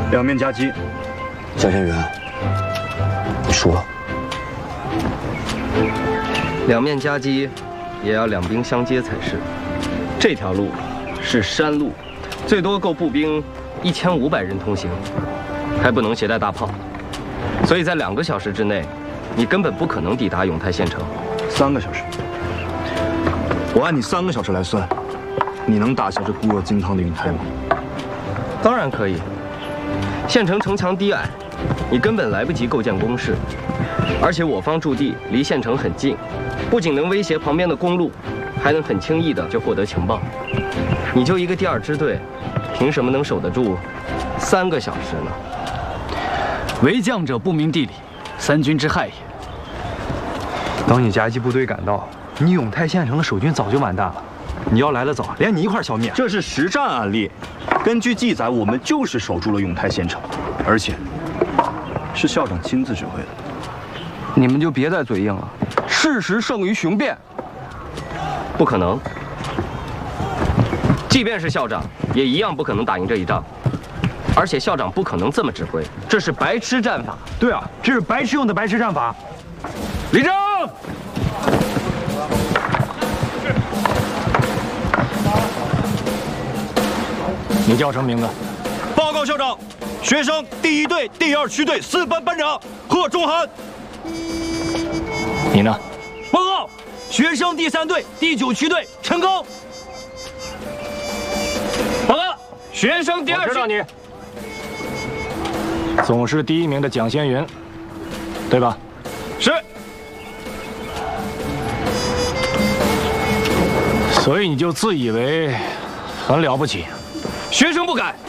两面夹击。 蒋先元，你输了。 两面夹击，也要两兵相接才是。这条路是山路，最多够步兵1500人通行，还不能携带大炮，所以在2个小时之内，你根本不可能抵达永泰县城。 3个小时。我按你3个小时来算，你能打下这孤弱惊汤的永泰吗？ 当然可以。县城城墙低矮，你根本来不及构建工事，而且我方驻地离县城很近，不仅能威胁旁边的公路，还能很轻易的就获得情报。你就一个第2支队，凭什么能守得住3个小时呢？ 为将者不明地理，三军之害也。 等你夹击部队赶到，你永泰县城的守军早就完蛋了。你要来得早，连你一块消灭。 这是实战案例，根据记载，我们就是守住了永泰县城，而且是校长亲自指挥的。 你们就别再嘴硬了，事实胜于雄辩。 不可能，即便是校长，也一样不可能打赢这一仗。而且校长不可能这么指挥，这是白痴战法。 对啊，这是白痴用的白痴战法。立正。你叫什么名字？ 报告校长，学生第1队第2区队4班班长贺中涵。 你呢？ 报告，学生第3队第9区队陈刚。报告，学生第2区。 我知道你。总是第1名的蒋先云，对吧？ 是。 所以你就自以为很了不起？ 学生不敢。